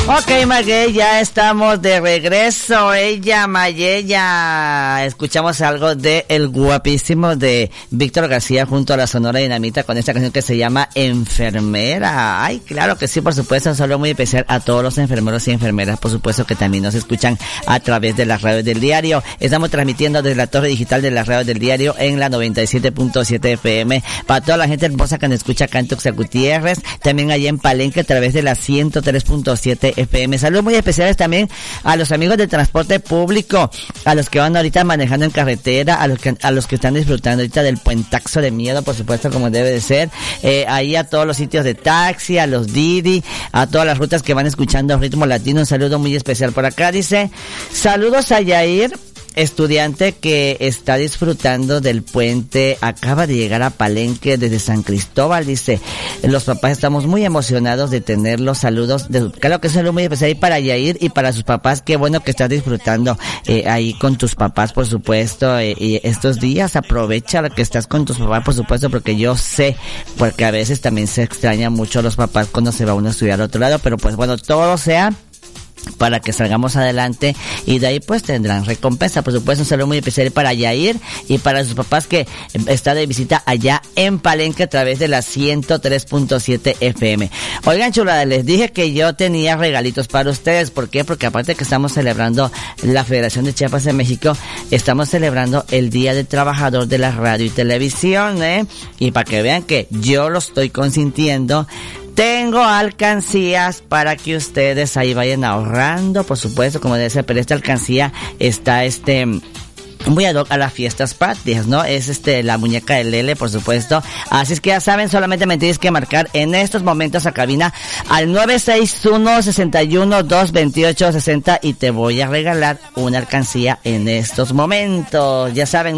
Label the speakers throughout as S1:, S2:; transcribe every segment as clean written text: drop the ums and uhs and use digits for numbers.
S1: Ok, Maguey, ya estamos de regreso. Ella, Mayella. Escuchamos algo de el guapísimo de Víctor García junto a la Sonora Dinamita con esta canción que se llama Enfermera. Ay, claro que sí, por supuesto. Un saludo muy especial a todos los enfermeros y enfermeras, por supuesto, que también nos escuchan a través de las radios del diario. Estamos transmitiendo desde la torre digital de las radios del diario en la 97.7 FM. Para toda la gente hermosa que nos escucha acá en Tuxtla Gutiérrez, también allá en Palenque a través de la 103.7 FM. Saludos muy especiales también a los amigos del transporte público, a los que van ahorita manejando en carretera, a los que están disfrutando ahorita del puentaxo de miedo, por supuesto, como debe de ser. Ahí a todos los sitios de taxi, a los Didi, a todas las rutas que van escuchando Ritmo Latino. Un saludo muy especial por acá. Dice, saludos a Yair, estudiante que está disfrutando del puente, acaba de llegar a Palenque desde San Cristóbal. Dice, los papás estamos muy emocionados de tenerlos. Saludos, claro que es un saludo muy especial para Yair y para sus papás. Qué bueno que estás disfrutando ahí con tus papás, por supuesto, y estos días aprovecha que estás con tus papás, por supuesto, porque yo sé, porque a veces también se extraña mucho a los papás cuando se va uno a estudiar a otro lado, pero pues bueno, todo sea para que salgamos adelante y de ahí pues tendrán recompensa. Por supuesto, un saludo muy especial para Yair y para sus papás que está de visita allá en Palenque a través de la 103.7 FM. Oigan, chulada, les dije que yo tenía regalitos para ustedes. ¿Por qué? Porque aparte que estamos celebrando la Federación de Chiapas de México, estamos celebrando el Día del Trabajador de la Radio y Televisión, y para que vean que yo lo estoy consintiendo, tengo alcancías para que ustedes ahí vayan ahorrando, por supuesto, como debe ser, pero esta alcancía está muy ad hoc a las fiestas patrias, ¿no? Es la muñeca de Lele, por supuesto. Así es que ya saben, solamente me tienes que marcar en estos momentos a cabina al 961-61-228-60 y te voy a regalar una alcancía en estos momentos. Ya saben,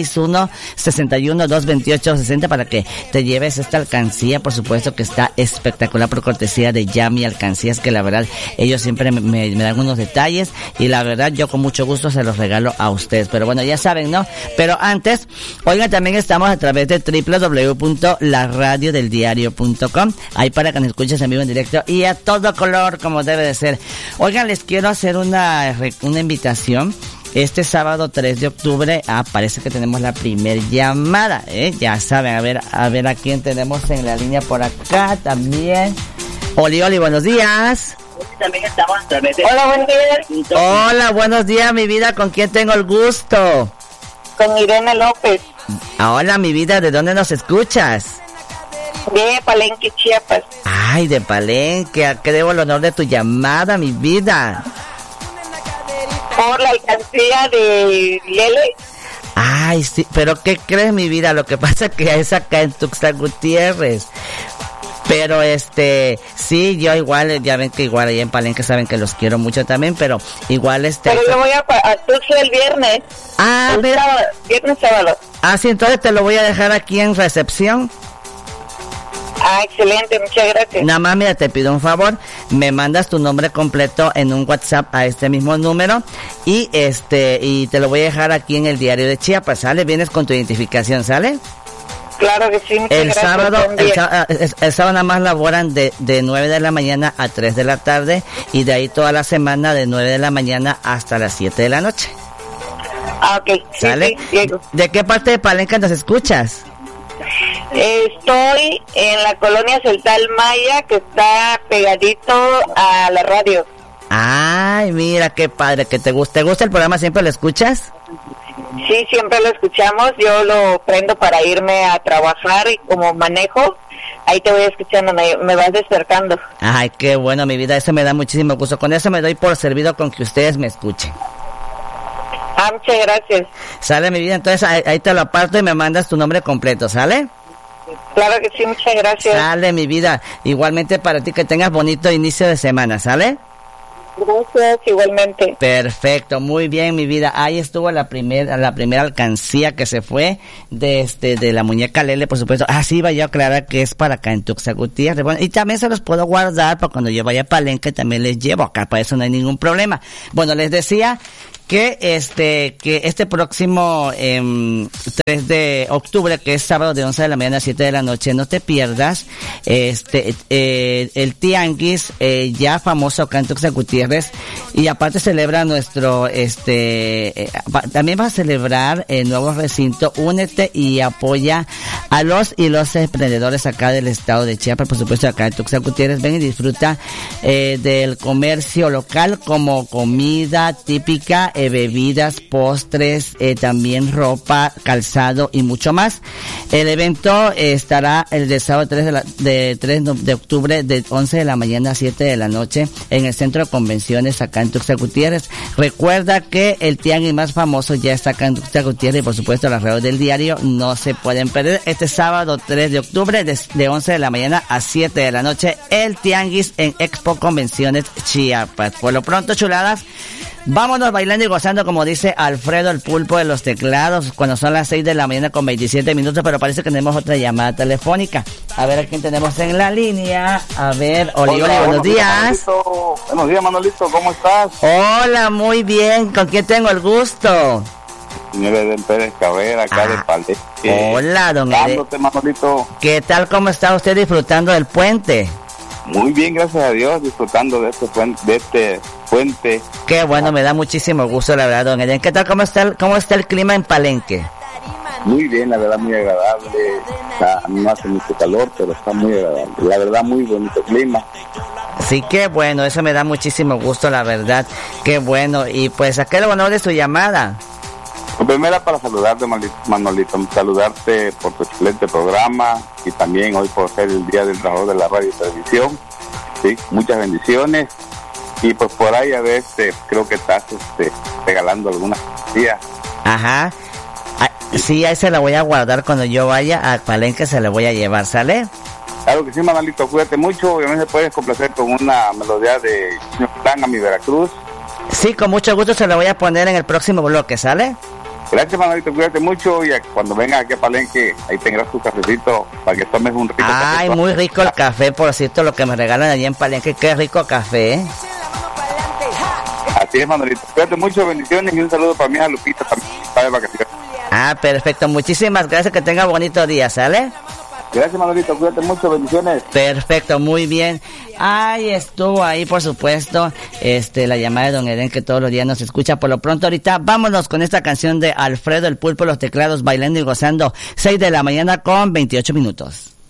S1: 961-61-228-60 para que te lleves esta alcancía, por supuesto, que está espectacular por cortesía de Yami Alcancías, que la verdad ellos siempre me dan unos detalles y la verdad yo con mucho gusto se los regalo a ustedes. Pero bueno, ya saben, ¿no? Pero antes, oigan, también estamos a través de www.laradiodeldiario.com, ahí para que nos escuches en vivo, en directo y a todo color, como debe de ser. Oigan, les quiero hacer una invitación. Este sábado 3 de octubre, parece que tenemos la primer llamada, ya saben, a ver a quién tenemos en la línea por acá también. Oli, buenos días.
S2: También estamos a través de...
S3: Hola, buen día.
S1: Hola, buenos días, mi vida. ¿Con quién tengo el gusto?
S3: Con Irene López.
S1: Hola, mi vida. ¿De dónde nos escuchas?
S3: De Palenque, Chiapas.
S1: Ay, de Palenque. ¿A qué debo el honor de tu llamada, mi vida?
S3: Por la alcancía de Lele.
S1: Ay, sí. ¿Pero qué crees, mi vida? Lo que pasa es que es acá en Tuxtla Gutiérrez. Pero sí, yo igual, ya ven que igual ahí en Palenque saben que los quiero mucho también, pero igual
S3: Pero yo voy a Tuxtla el viernes. Viernes, sábado.
S1: Sí, entonces te lo voy a dejar aquí en recepción.
S3: Excelente, muchas gracias.
S1: Nada más, mira, te pido un favor, me mandas tu nombre completo en un WhatsApp a este mismo número y y te lo voy a dejar aquí en el diario de Chiapas, ¿sale? Vienes con tu identificación, ¿sale?
S3: Claro que sí, muchas gracias.
S1: El sábado nada más laboran de 9 de la mañana a 3 de la tarde y de ahí toda la semana de 9 de la mañana hasta las 7 de la noche.
S3: Ok.
S1: ¿Sale?
S3: Sí, Diego.
S1: ¿De qué parte de Palenque nos escuchas?
S3: Estoy en la colonia Celtal Maya, que está pegadito a la radio.
S1: Ay, mira qué padre, que te gusta. ¿Te gusta el programa? ¿Siempre lo escuchas?
S3: Sí, siempre lo escuchamos. Yo lo prendo para irme a trabajar y como manejo, ahí te voy escuchando, me vas despertando. Ay,
S1: qué bueno, mi vida, eso me da muchísimo gusto. Con eso me doy por servido con que ustedes me escuchen.
S3: Muchas gracias.
S1: Sale, mi vida, entonces ahí te lo aparto y me mandas tu nombre completo, ¿sale?
S3: Claro que sí, muchas gracias.
S1: Sale, mi vida, igualmente para ti, que tengas bonito inicio de semana, ¿sale?
S3: Gracias, igualmente.
S1: Perfecto, muy bien, mi vida. Ahí estuvo la primera alcancía que se fue de la muñeca Lele, por supuesto. Sí, iba yo a aclarar que es para acá en Tuxtla Gutiérrez. Bueno, y también se los puedo guardar para cuando yo vaya a Palenque, también les llevo acá, para eso no hay ningún problema. Bueno, les decía que este próximo 3 de octubre, que es sábado de 11 de la mañana a 7 de la noche, no te pierdas el tianguis ya famoso acá en Tuxtla Gutiérrez, y aparte celebra nuestro también va a celebrar el nuevo recinto. Únete y apoya a los y los emprendedores acá del estado de Chiapas, por supuesto acá en Tuxtla Gutiérrez. Ven y disfruta del comercio local, como comida típica, bebidas, postres, también ropa, calzado y mucho más. El evento estará el de sábado 3 de octubre de 11 de la mañana a 7 de la noche en el centro de convenciones acá en Tuxtla Gutiérrez. Recuerda que el tianguis más famoso ya está acá en Tuxtla Gutiérrez, y por supuesto las redes del diario no se pueden perder. Este sábado 3 de octubre de 11 de la mañana a 7 de la noche, el tianguis en Expo Convenciones Chiapas. Por lo pronto, chuladas, vámonos bailando y gozando, como dice Alfredo el Pulpo de los teclados, cuando son las 6 de la mañana con 27 minutos, pero parece que tenemos otra llamada telefónica. A ver a quién tenemos en la línea. A ver, Oli, buenos días.
S4: Buenos días, Manolito, ¿cómo estás?
S1: Hola, muy bien. ¿Con quién tengo el gusto?
S4: Señor Eden Pérez Cabrera, acá de Palenque.
S1: Hola, don Eden.
S4: Manolito.
S1: ¿Qué tal? ¿Cómo está usted disfrutando del puente?
S4: Muy bien, gracias a Dios, disfrutando de este puente.
S1: Qué bueno, me da muchísimo gusto, la verdad, don Eden. ¿Qué tal? ¿Cómo está el clima en Palenque?
S4: Muy bien, la verdad, muy agradable. No hace mucho calor, pero está muy agradable. La verdad, muy bonito clima.
S1: Sí, qué bueno, eso me da muchísimo gusto, la verdad. Qué bueno. Y pues, ¿a qué el honor de su llamada?
S4: Primero, para saludarte, Manolito, saludarte por tu excelente programa, y también hoy por ser el Día del Trabajador de la Radio y Televisión. Sí, muchas bendiciones. Y pues por ahí, a ver, creo que estás regalando algunas días.
S1: Ajá. Sí, ahí se la voy a guardar. Cuando yo vaya a Palenque se la voy a llevar, ¿sale?
S4: Claro que sí, Manolito, cuídate mucho. Obviamente puedes complacer con una melodía de Plan a mi Veracruz.
S1: Sí, con mucho gusto se la voy a poner en el próximo bloque, ¿sale?
S4: Gracias, Manolito, cuídate mucho, y cuando vengas aquí a Palenque, ahí tendrás tu cafecito para que tomes un rico café.
S1: Ay, muy rico el café, por cierto, lo que me regalan allí en Palenque, qué rico café, ¿eh?
S4: Así es, Manolito, cuídate mucho, bendiciones, y un saludo para mi hija Lupita, también está de vacaciones.
S1: Ah, perfecto, muchísimas gracias, que tenga bonito día, ¿sale?
S4: Gracias, Manolito, cuídate mucho, bendiciones.
S1: Perfecto, muy bien. Ahí estuvo ahí, por supuesto, la llamada de don Eden, que todos los días nos escucha. Por lo pronto, ahorita vámonos con esta canción de Alfredo el Pulpo, los teclados, bailando y gozando. 6 de la mañana con 28 minutos.